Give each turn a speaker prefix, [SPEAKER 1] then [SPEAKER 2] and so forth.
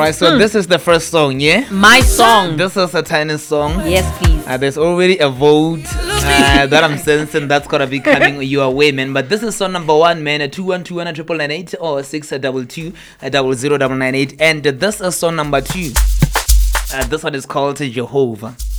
[SPEAKER 1] Alright, so this is the first song, yeah?
[SPEAKER 2] My song.
[SPEAKER 1] This is a tiny song.
[SPEAKER 2] Yes, please.
[SPEAKER 1] There's already a vote that I'm sensing that's gonna be coming your way, man. But this is song number 1, man. 2121 or 622 000998. And this is song number 2. This one is called Jehovah.